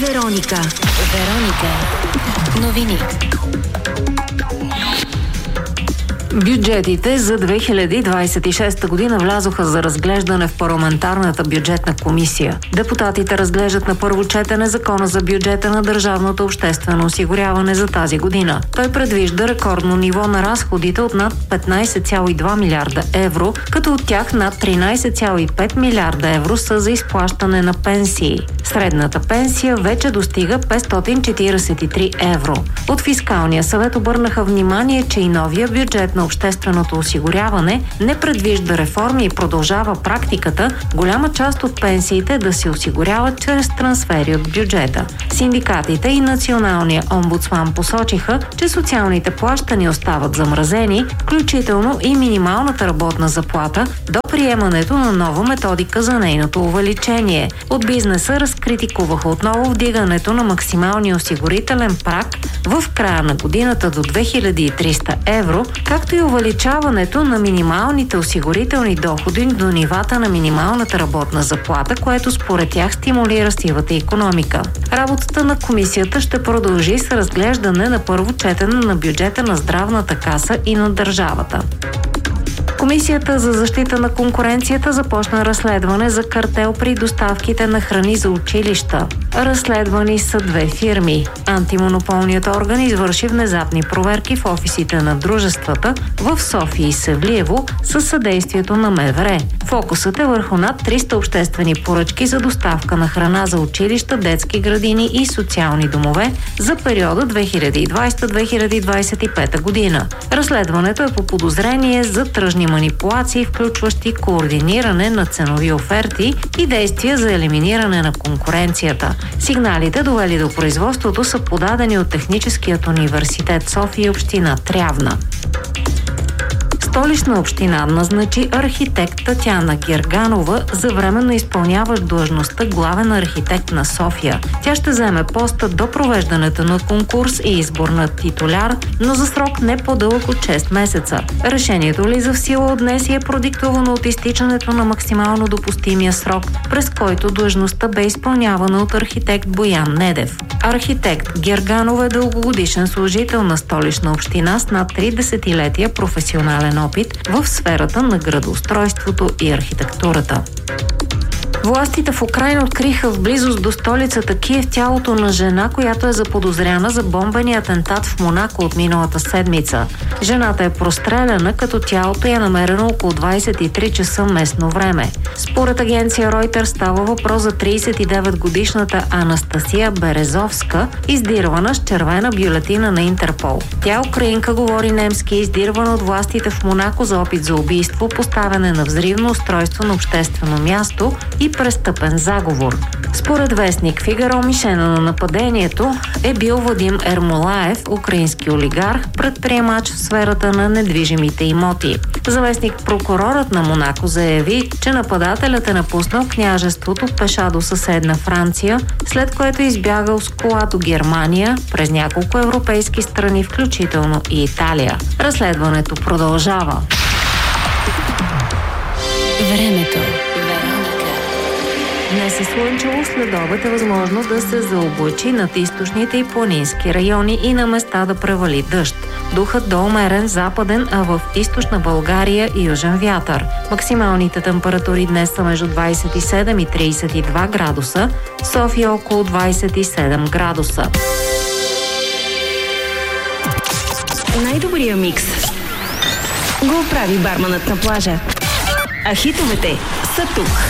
Вероника. Новини. Бюджетите за 2026 година влязоха за разглеждане в парламентарната бюджетна комисия. Депутатите разглеждат на първо четене закона за бюджета на държавното обществено осигуряване за тази година. Той предвижда рекордно ниво на разходите от над 15,2 милиарда евро, като от тях над 13,5 милиарда евро са за изплащане на пенсии. Средната пенсия вече достига 543 евро. От Фискалния съвет обърнаха внимание, че и новия бюджет на общественото осигуряване не предвижда реформи и продължава практиката голяма част от пенсиите да се осигуряват чрез трансфери от бюджета. Синдикатите и националния омбудсман посочиха, че социалните плащания остават замразени, включително и минималната работна заплата, до приемането на нова методика за нейното увеличение. От бизнеса разкритикуваха отново вдигането на максималния осигурителен праг в края на годината до 2300 евро, както и увеличаването на минималните осигурителни доходи до нивата на минималната работна заплата, което според тях стимулира сивата икономика. Работата на комисията ще продължи с разглеждане на първо четене на бюджета на здравната каса и на държавата. Комисията за защита на конкуренцията започна разследване за картел при доставките на храни за училища. Разследвани са 2 фирми. Антимонополният орган извърши внезапни проверки в офисите на дружествата в София и Севлиево със съдействието на МВР. Фокусът е върху над 300 обществени поръчки за доставка на храна за училища, детски градини и социални домове за периода 2020-2025 година. Разследването е по подозрение за тръжни манипулации, включващи координиране на ценови оферти и действия за елиминиране на конкуренцията. Сигналите, довели до производството, са подадени от Техническият университет София и община Трявна. Столична община назначи архитект Татяна Герганова за временно изпълняващ длъжността главен архитект на София. Тя ще заеме поста до провеждането на конкурс и избор на титуляр, но за срок не по-дълъг от 6 месеца. Решението влиза в сила от днес и е продиктовано от изтичането на максимално допустимия срок, през който длъжността бе изпълнявана от архитект Боян Недев. Архитект Герганова е дългогодишен служител на Столична община с над 3 десетилетия професионален опит в сферата на градоустройството и архитектурата. Властите в Украйна откриха в близост до столицата Киев тялото на жена, която е заподозряна за бомбени атентат в Монако от миналата седмица. Жената е простреляна, като тялото е намерено около 23 часа местно време. Според агенция Reuters става въпрос за 39-годишната Анастасия Березовска, издирвана с червена бюлетина на Интерпол. Тя, украинка, говори немски, издирвана от властите в Монако за опит за убийство, поставяне на взривно устройство на обществено място и престъпен заговор. Според вестник Фигаро, мишена на нападението е бил Вадим Ермолаев, украински олигарх, предприемач в сферата на недвижимите имоти. Заместник прокурорът на Монако заяви, че нападателят е напуснал княжеството пеша до съседна Франция, след което е избягал с кола до Германия, през няколко европейски страни, включително и Италия. Разследването продължава. Времето. Днес е слънчево, следобед е възможно да се заоблачи над източните и планински райони и на места да превали дъжд. Духът до умерен западен, а в източна България и южен вятър. Максималните температури днес са между 27 и 32 градуса, София около 27 градуса. Най-добрия микс го прави барманът на плажа. А хитовете са тук.